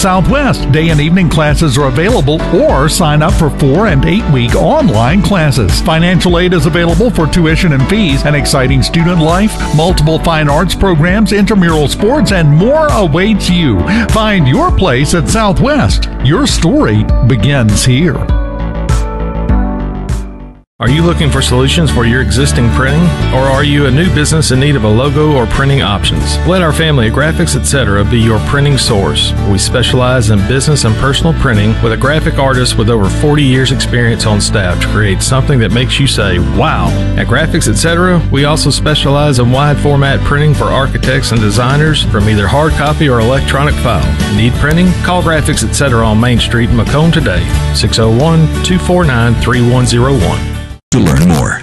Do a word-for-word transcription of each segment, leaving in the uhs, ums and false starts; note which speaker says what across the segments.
Speaker 1: Southwest. Day and evening classes are available, or sign up for four and eight week online classes. Financial aid is available for tuition and fees, an exciting student life, multiple fine arts programs, intramural sports, and more awaits you. Find your place at Southwest. Your story begins here.
Speaker 2: Are you looking for solutions for your existing printing? Or are you a new business in need of a logo or printing options? Let our family at Graphics Etc. be your printing source. We specialize in business and personal printing with a graphic artist with over forty years experience on staff to create something that makes you say, wow. At Graphics Etc., we also specialize in wide format printing for architects and designers from either hard copy or electronic file. Need printing? Call Graphics Etc. on Main Street in Macomb today, six oh one, two four nine, three one oh one.
Speaker 3: To learn more.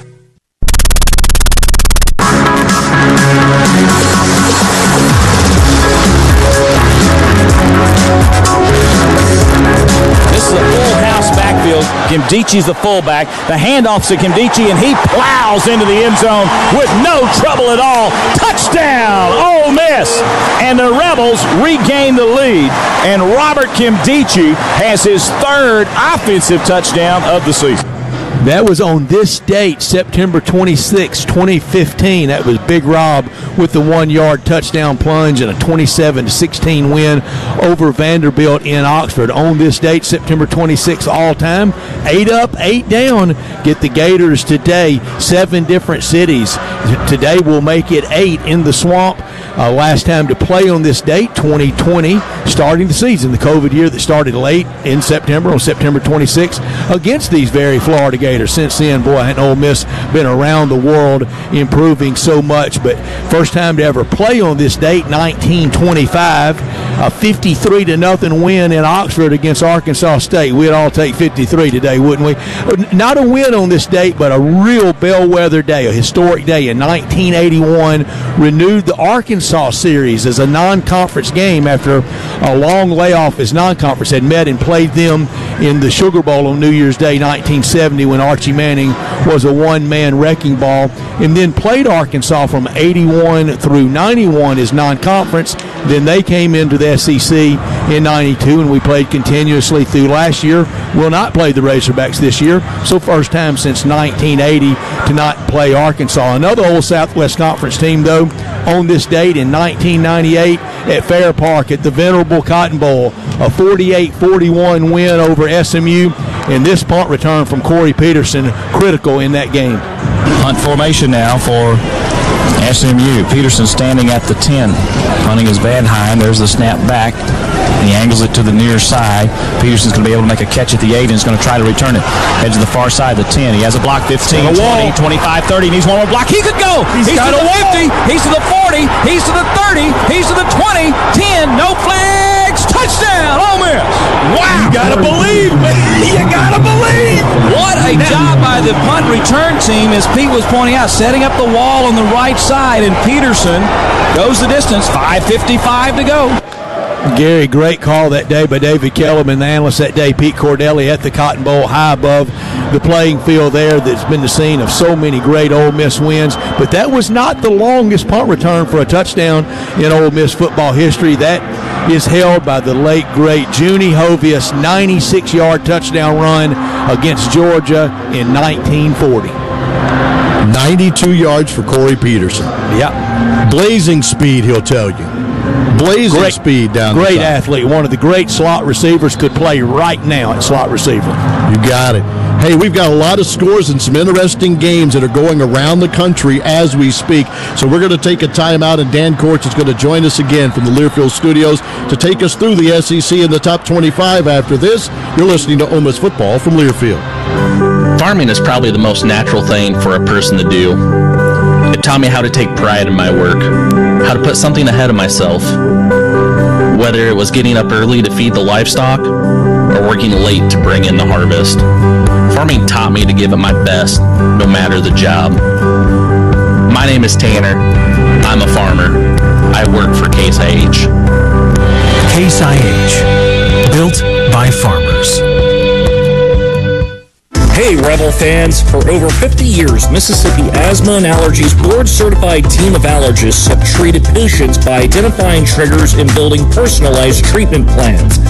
Speaker 4: This is a full house backfield. Nkemdiche's the fullback. The handoff's to Nkemdiche, and he plows into the end zone with no trouble at all. Touchdown, Ole Miss! And the Rebels regain the lead. And Robert Nkemdiche has his third offensive touchdown of the season.
Speaker 5: That was on this date, September twenty-sixth, twenty fifteen. That was Big Rob with the one-yard touchdown plunge and a twenty-seven to sixteen win over Vanderbilt in Oxford. On this date, September twenty-sixth, all-time, eight up, eight down. Get the Gators today, seven different cities. Today we'll make it eight in the Swamp. Uh, last time to play on this date, twenty twenty, starting the season, the COVID year that started late in September, on September twenty-sixth, against these very Florida Gators. Since then, boy, hadn't Ole Miss been around the world improving so much. But first time to ever play on this date, nineteen twenty-five, a fifty-three to nothing win in Oxford against Arkansas State. We'd all take fifty-three today, wouldn't we? Not a win on this date, but a real bellwether day, a historic day. In nineteen eighty-one, renewed the Arkansas series as a non-conference game after a long layoff as non-conference. Had met and played them in the Sugar Bowl on New Year's Day, nineteen seventy, when Archie Manning was a one-man wrecking ball, and then played Arkansas from eighty-one through ninety-one as non-conference. Then they came into the S E C in ninety-two, and we played continuously through last year. Will not play the Razorbacks this year, so first time since nineteen eighty to not play Arkansas. Another old Southwest Conference team, though, on this date in nineteen ninety-eight at Fair Park at the Venerable Cotton Bowl, a forty-eight forty-one win over S M U, and this punt return from Corey Peterson critical in that game.
Speaker 4: Punt formation now for S M U. Peterson standing at the ten. Punting his bad hind. There's the snap back. And he angles it to the near side. Peterson's going to be able to make a catch at the eight, and he's going to try to return it. Head to the far side of the ten. He has a block fifteen, twenty, twenty-five, thirty. Needs one more block. He could go. He's, he's got to the fifty. He's to the forty. He's to the thirty. He's to the twenty. ten. No flags. Touchdown, Ole Miss. Wow. You got to believe, man. You got to believe. What a job by the punt return team, as Pete was pointing out, setting up the wall on the right side, and Peterson goes the distance. five fifty-five to go.
Speaker 5: Gary, great call that day by David Kellerman, the analyst that day, Pete Cordelli at the Cotton Bowl, high above the playing field there. That's been the scene of so many great Ole Miss wins. But that was not the longest punt return for a touchdown in Ole Miss football history. That is held by the late, great Junie Hovius, ninety-six-yard touchdown run against Georgia in nineteen forty.
Speaker 6: ninety-two yards for Corey Peterson.
Speaker 5: Yep.
Speaker 6: Blazing speed, he'll tell you. Blazing
Speaker 5: great,
Speaker 6: speed down
Speaker 5: Great
Speaker 6: the
Speaker 5: athlete. One of the great slot receivers, could play right now at slot receiver.
Speaker 6: You got it. Hey, we've got a lot of scores and some interesting games that are going around the country as we speak. So we're going to take a timeout, and Dan Kortz is going to join us again from the Learfield Studios to take us through the S E C and the top twenty-five. After this, you're listening to Ole Miss Football from Learfield.
Speaker 7: Farming is probably the most natural thing for a person to do. It taught me how to take pride in my work, how to put something ahead of myself, whether it was getting up early to feed the livestock or working late to bring in the harvest. Farming taught me to give it my best, no matter the job. My name is Tanner. I'm a farmer. I work for Case I H.
Speaker 3: Case I H, built by farmers.
Speaker 8: Hey Rebel fans, for over fifty years, Mississippi Asthma and Allergies board-certified team of allergists have treated patients by identifying triggers and building personalized treatment plans.